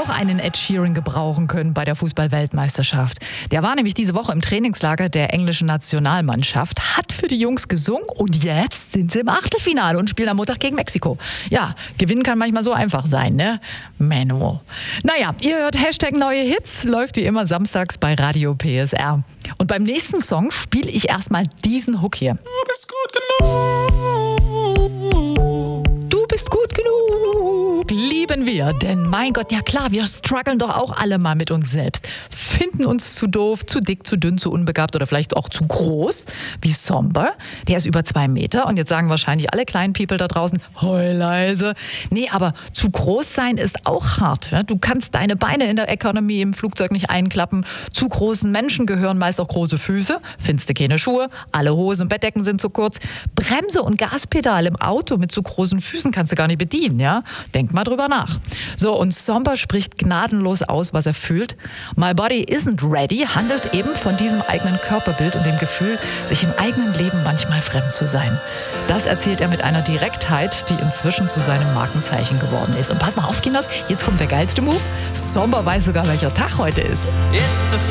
auch einen Ed Sheeran gebrauchen können bei der Fußball-Weltmeisterschaft. Der war nämlich diese Woche im Trainingslager der englischen Nationalmannschaft, hat für die Jungs gesungen und jetzt sind sie im Achtelfinale und spielen am Montag gegen Mexiko. Ja, gewinnen kann manchmal so einfach sein, ne? Menno. Naja, ihr hört Hashtag neue Hits, läuft wie immer samstags bei Radio PSR. Und beim nächsten Song spiele ich erstmal diesen Hook hier. Du bist gut genug. Du bist gut genug, lieben wir. Denn mein Gott, ja klar, wir strugglen doch auch alle mal mit uns selbst. Finden uns zu doof, zu dick, zu dünn, zu unbegabt oder vielleicht auch zu groß. Wie Somber, der ist über 2 Meter. Und jetzt sagen wahrscheinlich alle kleinen People da draußen, heul leise. Nee, aber zu groß sein ist auch hart. Ja? Du kannst deine Beine in der Economy im Flugzeug nicht einklappen. Zu großen Menschen gehören meist auch große Füße. Findest du keine Schuhe, alle Hosen und Bettdecken sind zu kurz. Bremse und Gaspedal im Auto mit zu großen Füßen kannst du gar nicht bedienen, ja? Denk mal drüber nach. So, und Somber spricht gnadenlos aus, was er fühlt. My Body Isn't Ready handelt eben von diesem eigenen Körperbild und dem Gefühl, sich im eigenen Leben manchmal fremd zu sein. Das erzählt er mit einer Direktheit, die inzwischen zu seinem Markenzeichen geworden ist. Und pass mal auf, Kinders, jetzt kommt der geilste Move. Somber weiß sogar, welcher Tag heute ist. It's the